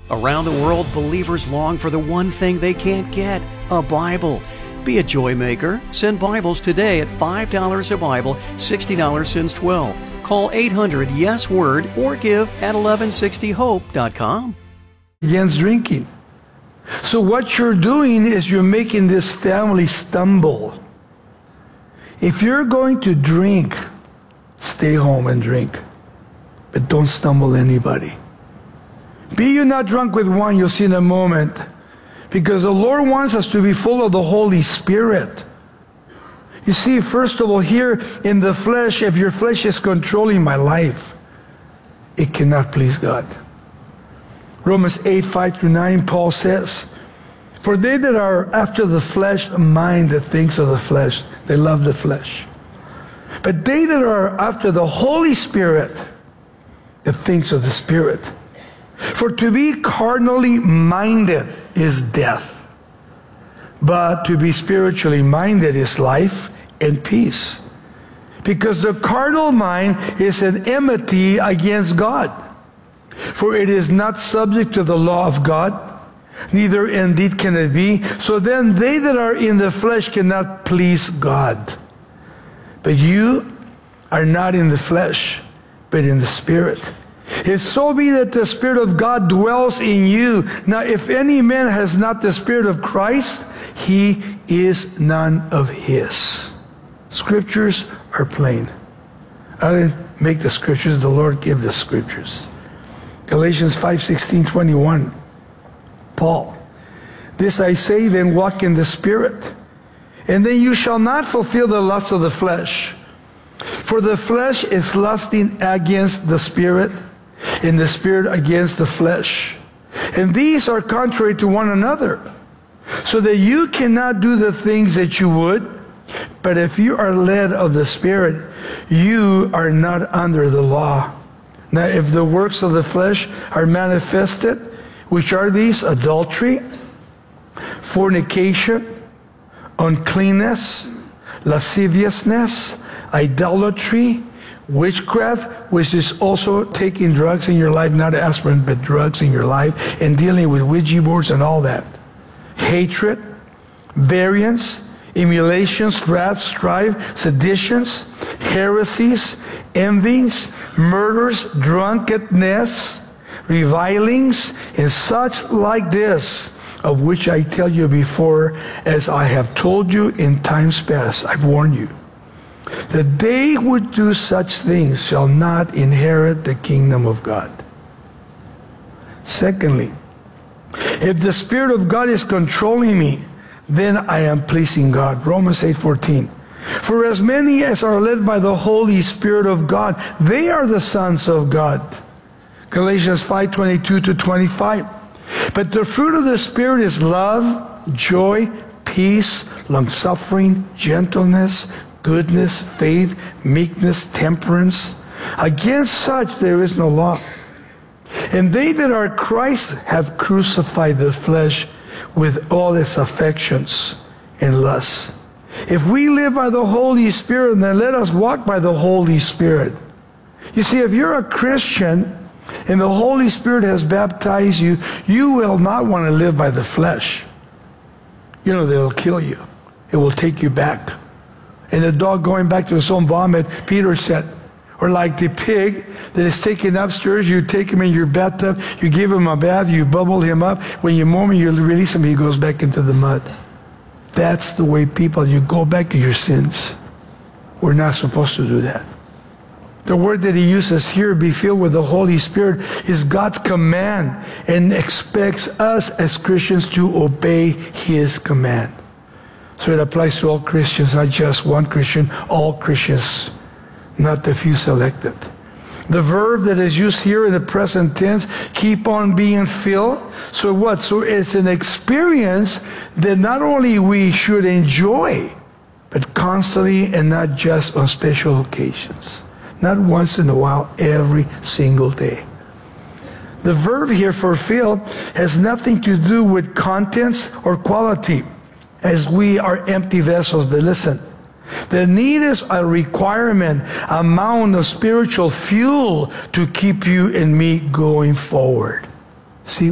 Around the world, believers long for the one thing they can't get, a Bible. Be a joy maker. Send Bibles today at $5 a Bible, $60 since 12. Call 800-YES-WORD or give at 1160hope.com. Against drinking. So what you're doing is you're making this family stumble. If you're going to drink, stay home and drink. But don't stumble anybody. Be you not drunk with wine, you'll see in a moment. Because the Lord wants us to be full of the Holy Spirit. You see, first of all, here in the flesh, if your flesh is controlling my life, it cannot please God. Romans 8:5-9, Paul says, "For they that are after the flesh mind the things of the flesh." They love the flesh. "But they that are after the Holy Spirit, the things of the Spirit. For to be carnally minded is death, but to be spiritually minded is life and peace. Because the carnal mind is an enmity against God. For it is not subject to the law of God, neither indeed can it be. So then they that are in the flesh cannot please God. But you are not in the flesh, but in the Spirit. If so be that the Spirit of God dwells in you. Now if any man has not the Spirit of Christ, he is none of his." Scriptures are plain. I didn't make the Scriptures, the Lord gave the Scriptures. Galatians 5:16-21. Paul, "This I say, then walk in the Spirit, and then you shall not fulfill the lusts of the flesh. For the flesh is lusting against the Spirit, and the Spirit against the flesh. And these are contrary to one another, so that you cannot do the things that you would. But if you are led of the Spirit, you are not under the law. Now if the works of the flesh are manifested, which are these? Adultery, fornication, uncleanness, lasciviousness, idolatry, witchcraft, which is also taking drugs in your life, not aspirin, but drugs in your life, and dealing with Ouija boards and all that. Hatred, variance, emulations, wrath, strife, seditions, heresies, envies, murders, drunkenness, revilings, and such like this, of which I tell you before, as I have told you in times past, I've warned you, that they who do such things shall not inherit the kingdom of God. Secondly, if the Spirit of God is controlling me, then I am pleasing God. Romans 8:14. For as many as are led by the Holy Spirit of God, they are the sons of God. Galatians 5:22-25. But the fruit of the Spirit is love, joy, peace, long-suffering, gentleness, goodness, faith, meekness, temperance. Against such there is no law. And they that are Christ have crucified the flesh with all its affections and lusts. If we live by the Holy Spirit, then let us walk by the Holy Spirit. You see, if you're a Christian and the Holy Spirit has baptized you, you will not want to live by the flesh. You know, they'll kill you. It will take you back. And the dog going back to his own vomit, Peter said, or like the pig that is taken upstairs, you take him in your bathtub, you give him a bath, you bubble him up. When you mow him, you release him, he goes back into the mud. That's the way people, you go back to your sins. We're not supposed to do that. The word that he uses here, be filled with the Holy Spirit, is God's command and expects us as Christians to obey his command. So it applies to all Christians, not just one Christian, all Christians, not the few selected. The verb that is used here in the present tense, keep on being filled. So what? So it's an experience that not only we should enjoy, but constantly and not just on special occasions. Not once in a while, every single day. The verb here for fill has nothing to do with contents or quality, as we are empty vessels. But listen, the need is a requirement, amount of spiritual fuel to keep you and me going forward. See,